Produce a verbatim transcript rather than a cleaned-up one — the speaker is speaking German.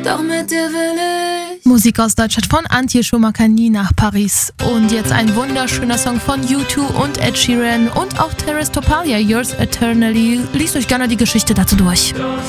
doch mit dir will ich. Musik aus Deutschland von Antje Schumacher, nie nach Paris. Und jetzt ein wunderschöner Song von U zwei und Ed Sheeran und auch Terrace Topalia, Yours Eternally. Liest euch gerne die Geschichte dazu durch.